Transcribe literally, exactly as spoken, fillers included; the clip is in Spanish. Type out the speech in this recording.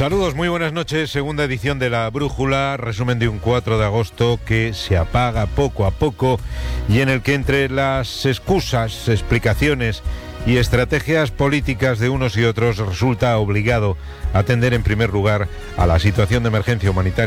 Saludos, muy buenas noches. Segunda edición de La Brújula, resumen de un cuatro de agosto que se apaga poco a poco y en el que entre las excusas, explicaciones y estrategias políticas de unos y otros resulta obligado atender en primer lugar a la situación de emergencia humanitaria